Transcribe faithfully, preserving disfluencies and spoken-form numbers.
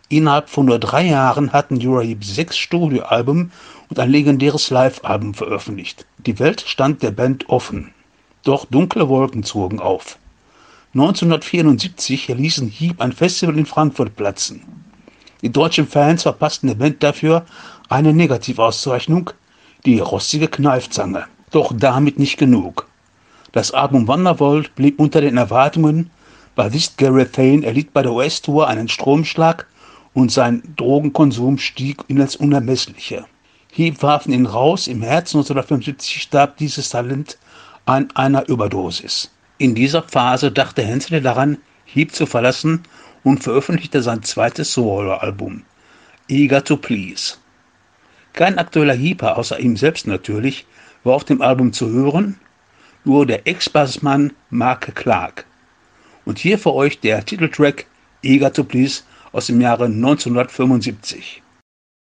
Innerhalb von nur drei Jahren hatten Uriah Heep sechs Studioalben und ein legendäres Live-Album veröffentlicht. Die Welt stand der Band offen. Doch dunkle Wolken zogen auf. neunzehnhundertvierundsiebzig ließen Heep ein Festival in Frankfurt platzen. Die deutschen Fans verpassten der Band dafür eine Negativauszeichnung, die rostige Kneifzange. Doch damit nicht genug. Das Album Wonderworld blieb unter den Erwartungen. Bassist Gareth Thane erlitt bei der U S-Tour einen Stromschlag und sein Drogenkonsum stieg ins Unermessliche. Heep warfen ihn raus, im März neunzehnhundertfünfundsiebzig starb dieses Talent an einer Überdosis. In dieser Phase dachte Hensley daran, Heep zu verlassen und veröffentlichte sein zweites Soloalbum, Eager to Please. Kein aktueller Heeper, außer ihm selbst natürlich, war auf dem Album zu hören, nur der Ex-Bassmann Mark Clark. Und hier für euch der Titeltrack Eager to Please aus dem Jahre neunzehnhundertfünfundsiebzig.